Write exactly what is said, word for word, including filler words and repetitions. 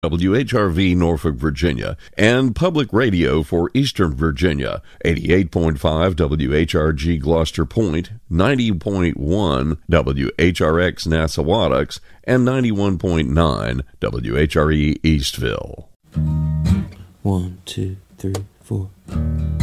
W H R V Norfolk, Virginia, and Public Radio for Eastern Virginia, eighty-eight point five W H R G Gloucester Point, ninety point one W H R X Nassawadox, and ninety-one point nine W H R E Eastville. One, two, three, four.